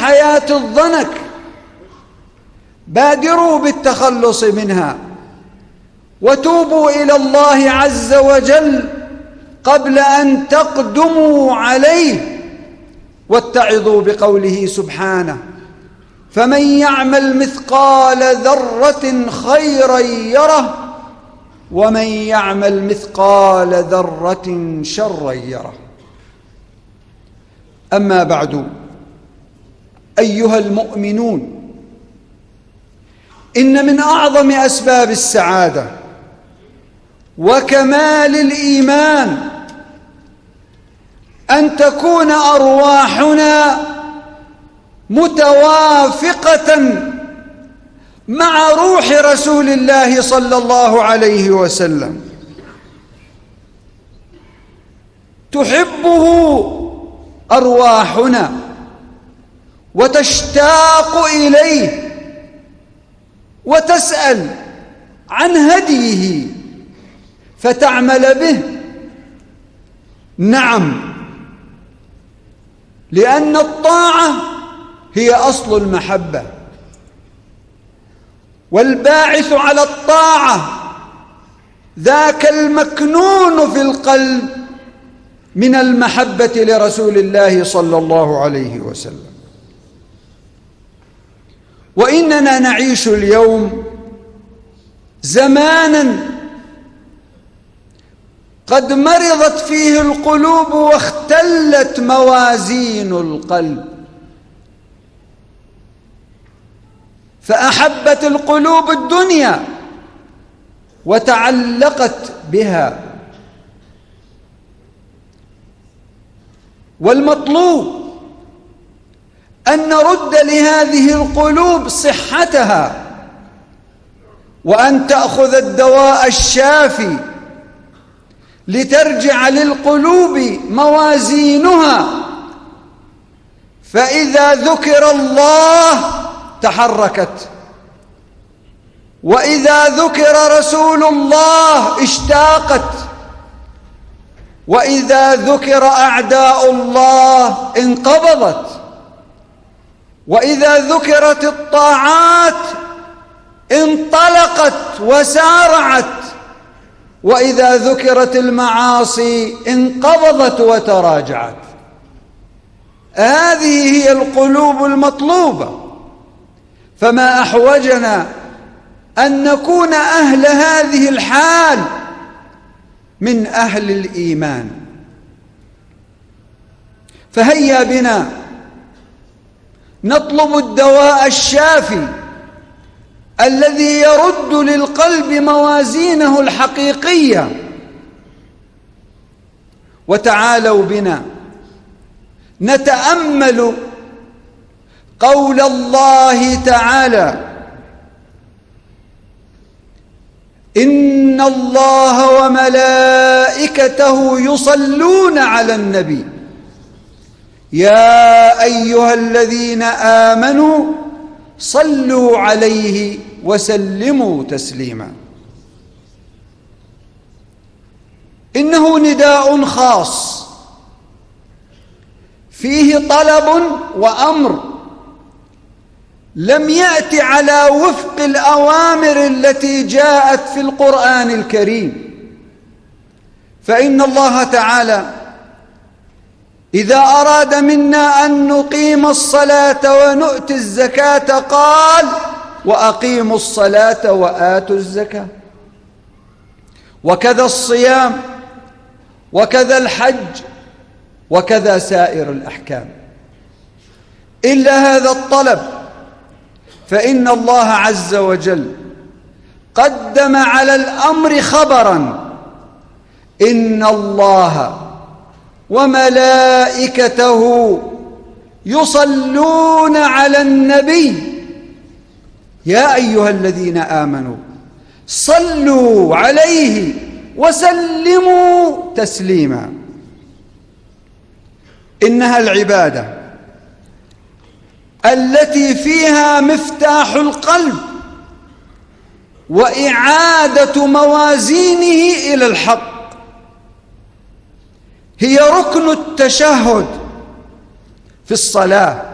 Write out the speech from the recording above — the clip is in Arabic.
حياة الضنك، بادروا بالتخلص منها وتوبوا إلى الله عز وجل قبل أن تقدموا عليه، واتعظوا بقوله سبحانه: فمن يعمل مثقال ذرة خيرا يره ومن يعمل مثقال ذرة شرا يره. أما بعد، أيها المؤمنون، إن من أعظم أسباب السعادة وكمال الإيمان أن تكون أرواحنا متوافقة مع روح رسول الله صلى الله عليه وسلم، تحبه أرواحنا وتشتاق إليه وتسأل عن هديه فتعمل به. نعم، لأن الطاعة هي أصل المحبة، والباعث على الطاعة ذاك المكنون في القلب من المحبة لرسول الله صلى الله عليه وسلم. وإننا نعيش اليوم زماناً قد مرضت فيه القلوب واختلت موازين القلب، فأحبت القلوب الدنيا وتعلقت بها، والمطلوب أن نرد لهذه القلوب صحتها، وأن تأخذ الدواء الشافي لترجع للقلوب موازينها، فإذا ذكر الله تحركت، وإذا ذكر رسول الله اشتاقت، وإذا ذكر أعداء الله انقبضت، وإذا ذكرت الطاعات انطلقت وسارعت، وإذا ذكرت المعاصي انقبضت وتراجعت. هذه هي القلوب المطلوبة، فما أحوجنا أن نكون أهل هذه الحال من أهل الإيمان. فهيا بنا نطلب الدواء الشافي الذي يرد للقلب موازينه الحقيقية. وتعالوا بنا نتأمل قول الله تعالى: إن الله وملائكته يصلون على النبي يا أيها الذين آمنوا صلوا عليه وسلموا تسليما. إنه نداء خاص فيه طلب وأمر، لم يأت على وفق الأوامر التي جاءت في القرآن الكريم. فإن الله تعالى إذا أراد منا أن نقيم الصلاة ونؤتي الزكاة قال: وأقيموا الصلاة وآتوا الزكاة. وكذا الصيام، وكذا الحج، وكذا سائر الأحكام. إلا هذا الطلب فإن الله عز وجل قدم على الأمر خبراً: إن الله وملائكته يصلون على النبي يا أيها الذين آمنوا صلوا عليه وسلموا تسليما. إنها العبادة التي فيها مفتاح القلب وإعادة موازينه إلى الحق، هي ركن التشهد في الصلاة،